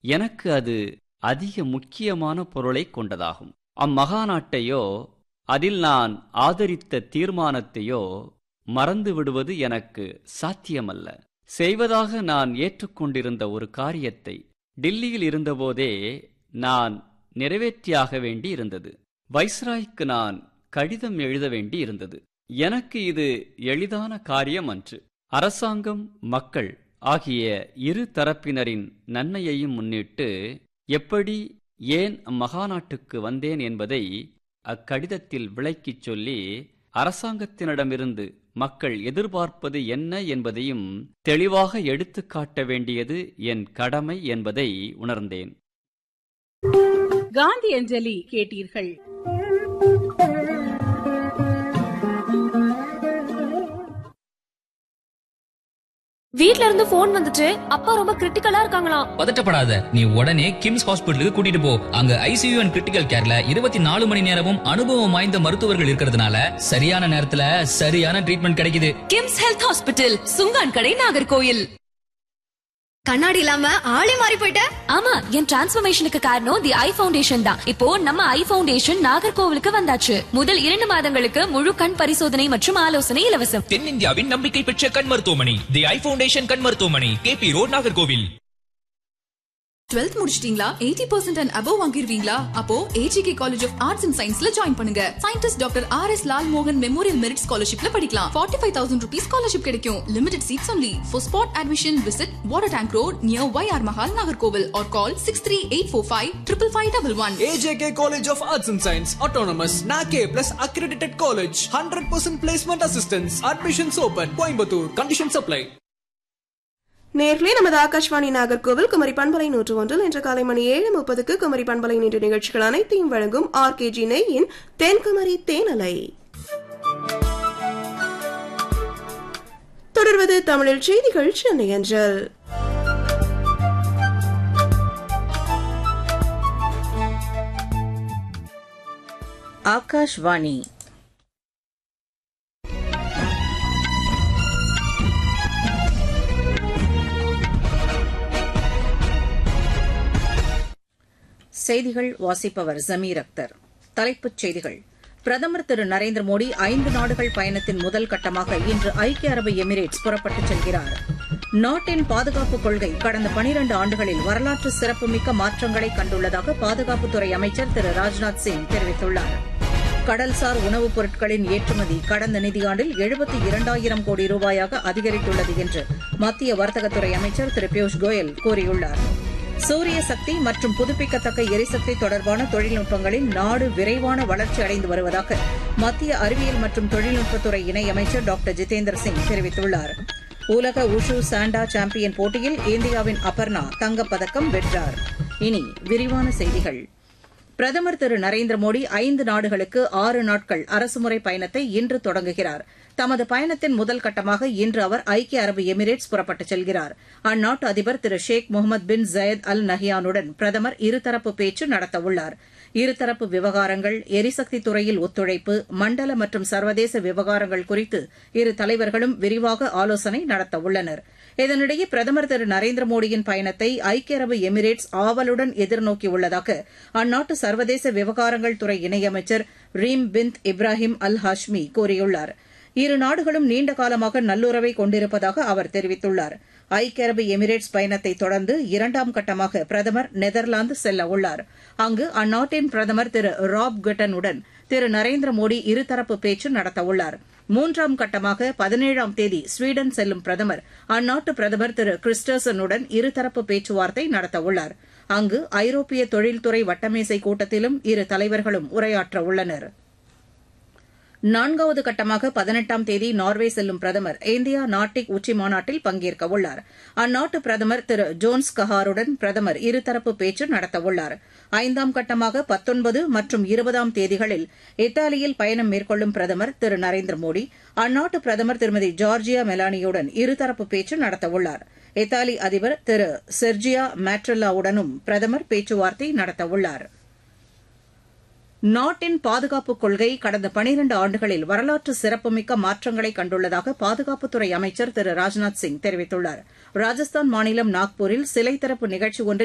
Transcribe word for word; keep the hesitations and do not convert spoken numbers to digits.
எனக்கு அது அதிக முக்கியமான பொருளை கொண்டதாகும். அம்மகாநாட்டையோ அதில் நான் ஆதரித்த தீர்மானத்தையோ மறந்து விடுவது எனக்கு சாத்தியமல்ல. செய்வதாக நான் ஏற்றுக்கொண்டிருந்த ஒரு காரியத்தை டில்லியில் இருந்தபோதே நான் நிறைவேற்றியாக வேண்டி இருந்தது. வைஸ்ராய்க்கு நான் கடிதம் எழுத வேண்டி இருந்தது. எனக்கு இது எளிதான காரியம் அன்று. அரசாங்கம், மக்கள் ஆகிய இரு தரப்பினரின் நன்மையையும் முன்னிட்டு எப்படி ஏன் அம்மகாநாட்டுக்கு வந்தேன் என்பதை அக்கடிதத்தில் விளக்கிச் சொல்லி அரசாங்கத்தினிடமிருந்து மக்கள் எதிர்பார்ப்பது என்ன என்பதையும் தெளிவாக எடுத்துக் காட்ட வேண்டியது என் கடமை என்பதை உணர்ந்தேன். காந்தி அஞ்சலி கேட்டீர்கள். வீட்ல இருந்து போன் வந்துச்சு, அப்பா ரொம்ப கிரிட்டிக்கலா இருக்காங்களாம். பதட்டப்படாத, நீ உடனே கிம்ஸ் ஹாஸ்பிடலுக்கு கூட்டிட்டு போ. அங்க ஐசியூ அண்ட் கிரிட்டிக்கல் கேர்ல இருபத்தி நாலு மணி நேரமும் அனுபவம் வாய்ந்த மருத்துவர்கள் இருக்கிறதுனால சரியான நேரத்துல சரியான ட்ரீட்மெண்ட் கிடைக்குது. கிம்ஸ் ஹெல்த் ஹாஸ்பிட்டல், சுங்கான் கடை, நாகர்கோயில். கண்ணாடி இல்லாம ஆளே மாறி போயிட்ட. ஆமா, என் டிரான்ஸ்ஃபர்மேஷனுக்கு காரணம் தி ஐ ஃபவுண்டேஷன் தான். இப்போ நம்ம ஐ ஃபவுண்டேஷன் நாகர்கோவிலுக்கு வந்தாச்சு. முதல் இரண்டு மாதங்களுக்கு முழு கண் பரிசோதனை மற்றும் ஆலோசனை இலவசம். தென்னிந்தியாவின் நம்பிக்கை பெற்ற கண் மருத்துவமனை தி ஐ ஃபவுண்டேஷன் கண் மருத்துவமனை, கேபி ரோட், நாகர்கோவில். டுவெல்த் முடிச்சிட்டீங்களா? Eighty percent and above வாங்கிருவீங்களா? அப்போ AGK college of arts and சயின்ஸ்ல ஜாயின் பண்ணுங்க. Scientist doctor R S Lal மோகன் மெமோரியல் மெரிட் ஸ்காலர்ஷிப்ல படிக்கலாம். Forty five thousand rupees scholarship கிடைக்கும். Limited seeds only. For spot admission visit water tank road near Y R Mahal, Nagercoil, or call six three eight four five five five five one. A J K College of Arts and Science, Autonomous, N A C A plus accredited college, one hundred percent placement assistance. Admissions open. Coimbatore. Conditions apply. நேர்களே, நமது ஆகாஷ்வாணி நாகர்கோவில் குமரி பண்பலை நூற்று ஒன்றில் இன்று காலை மணி ஏழு முப்பதுக்கு குமரி பண்பலை நின்ற நிகழ்ச்சிகள் அனைத்தையும் வழங்கும் ஆர் கே ஜி நெய்யின் தென்குமரி தேனலை. தொடர்வது தமிழில் செய்திகள் சென்னை அஞ்சல். ஆகாஷ்வாணி. செய்திகள் வாசிப்பவர் ஜமீர் அக்தர். தலைப்புச் செய்திகள். பிரதமர் திரு நரேந்திர மோடி ஐந்து நாடுகள் பயணத்தின் முதல் கட்டமாக இன்று ஐக்கிய அரபு எமிரேட்ஸ் புறப்பட்டுச் செல்கிறார். நாட்டின் பாதுகாப்புக் கொள்கை கடந்த பனிரண்டு ஆண்டுகளில் வரலாற்று சிறப்புமிக்க மாற்றங்களை கண்டுள்ளதாக பாதுகாப்புத்துறை அமைச்சர் திரு ராஜ்நாத் சிங் தெரிவித்துள்ளார். கடல்சார் உணவுப் பொருட்களின் ஏற்றுமதி கடந்த நிதியாண்டில் எழுபத்தி இரண்டாயிரம் கோடி ரூபாயாக அதிகரித்துள்ளது என்று மத்திய வர்த்தகத்துறை அமைச்சர் திரு பியூஷ் கோயல் கூறியுள்ளார். சூரிய சக்தி மற்றும் புதுப்பிக்கத்தக்க எரிசக்தி தொடர்பான தொழில்நுட்பங்களில் நாடு விரைவான வளர்ச்சி அடைந்து வருவதாக மத்திய அறிவியல் மற்றும் தொழில்நுட்பத்துறை இணையமைச்சர் டாக்டர் ஜிதேந்திர சிங் தெரிவித்துள்ளார். உலக உஷு சாண்டா சாம்பியன் போட்டியில் இந்தியாவின் அபர்ணா தங்கப்பதக்கம் வென்றார். இனி விரிவான செய்திகள். பிரதமர் திரு நரேந்திர மோடி ஐந்து நாடுகளுக்கு ஆறு நாட்கள் அரசுமுறை பயணத்தை இன்று தொடங்குகிறார். தமது பயணத்தின் முதல் கட்டமாக இன்று அவர் ஐக்கிய அரபு எமிரேட்ஸ் புறப்பட்டுச் செல்கிறார். அந்நாட்டு அதிபர் திரு ஷேக் முகமது பின் ஜயத் அல் நஹ்யானுடன் பிரதமர் இருதரப்பு பேச்சு நடத்தவுள்ளார். இருதரப்பு விவகாரங்கள், எரிசக்தி துறையில் ஒத்துழைப்பு, மண்டல மற்றும் சர்வதேச விவகாரங்கள் குறித்து இரு தலைவர்களும் விரிவாக ஆலோசனை நடத்தவுள்ளனர். இதனிடையே பிரதமர் திரு நரேந்திர மோடியின் பயணத்தை ஐக்கிய அரபு எமிரேட்ஸ் ஆவலுடன் எதிர்நோக்கியுள்ளதாக அந்நாட்டு சர்வதேச விவகாரங்கள் துறை இணையமைச்சர் ரீம் பின்த் இப்ராஹிம் அல் ஹாஷ்மி கூறியுள்ளார். இரு நாடுகளும் நீண்ட காலமாக நல்லுறவை கொண்டிருப்பதாக அவர் தெரிவித்துள்ளார். ஐக்கிய அரபு எமிரேட்ஸ் பயணத்தை தொடர்ந்து இரண்டாம் கட்டமாக பிரதமர் நெதர்லாந்து செல்ல உள்ளார். அங்கு அந்நாட்டின் பிரதமர் திரு ராப் கட்டனுடன் திரு நரேந்திர மோடி இருதரப்பு பேச்சு நடத்தவுள்ளார். மூன்றாம் கட்டமாக பதினேழாம் தேதி ஸ்வீடன் செல்லும் பிரதமர் அந்நாட்டு பிரதமர் திரு கிறிஸ்டர்சனுடன் இருதரப்பு பேச்சுவார்த்தை நடத்தவுள்ளார். அங்கு ஐரோப்பிய தொழில்துறை வட்டமேசை கூட்டத்திலும் இரு தலைவர்களும் உரையாற்றவுள்ளனா். நான்காவது கட்டமாக பதினெட்டாம் தேதி நார்வே செல்லும் பிரதமர் இந்தியா நார்டிக் உச்சி மாநாட்டில் பங்கேற்க உள்ளார். அந்நாட்டு பிரதமர் திரு ஜோன்ஸ் கஹாருடன் பிரதமர் இருதரப்பு பேச்சு நடத்தவுள்ளார். ஐந்தாம் கட்டமாக பத்தொன்பது மற்றும் இருபதாம் தேதிகளில் இத்தாலியில் பயணம் மேற்கொள்ளும் பிரதமர் திரு நரேந்திர மோடி அந்நாட்டு பிரதமர் திருமதி ஜார்ஜியா மெலானியுடன் இருதரப்பு பேச்சு நடத்தவுள்ளார். இத்தாலி அதிபர் திரு செர்ஜியா மேட்ரெல்லாவுடனும் பிரதமர் பேச்சுவார்த்தை நடத்தவுள்ளார். நாட்டின் பாதுகாப்புக் கொள்கை கடந்த பனிரண்டு ஆண்டுகளில் வரலாற்று சிறப்புமிக்க மாற்றங்களை கண்டுள்ளதாக பாதுகாப்புத்துறை அமைச்சர் திரு ராஜ்நாத் சிங் தெரிவித்துள்ளார். ராஜஸ்தான் மாநிலம் நாக்பூரில் சிலை திறப்பு நிகழ்ச்சி ஒன்றில்